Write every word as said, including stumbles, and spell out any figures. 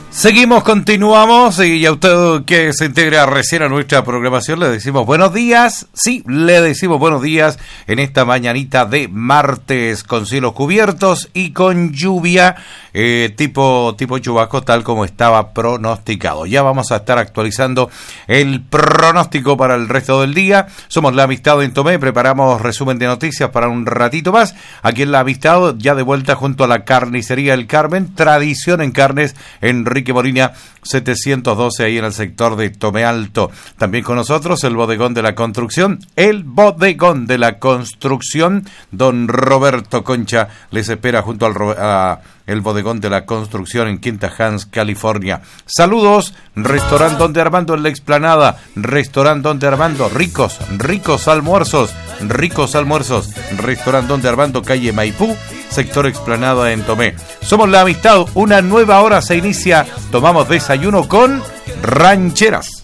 Seguimos, continuamos, y a usted que se integra recién a nuestra programación le decimos buenos días. Sí, le decimos buenos días en esta mañanita de martes con cielos cubiertos y con lluvia eh, tipo, tipo chubasco, tal como estaba pronosticado. Ya vamos a estar actualizando el pronóstico para el resto del día. Somos La Amistad en Tomé, preparamos resumen de noticias para un ratito más. Aquí en La Amistad, ya de vuelta junto a la carnicería El Carmen, tradición en carnes, Enrique Moriña setecientos doce, ahí en el sector de Tomé Alto. También con nosotros el bodegón de la construcción, el bodegón de la construcción, don Roberto Concha les espera junto al a el bodegón de la construcción en Quinta Hans, California. Saludos, restaurante Donde Armando en la explanada, restaurante Donde Armando, ricos, ricos almuerzos, ricos almuerzos, restaurante Donde Armando, calle Maipú, sector explanada en Tomé. Somos La Amistad, una nueva hora se inicia, tomamos desayuno con rancheras.